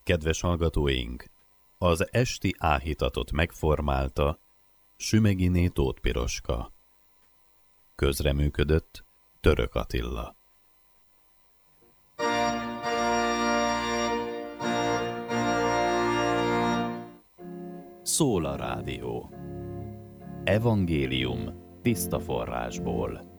Kedves hallgatóink, az esti áhítatot megformálta Sümeghiné Tóth Piroska. Közreműködött Török Attila. Szól a rádió. Evangélium tiszta forrásból.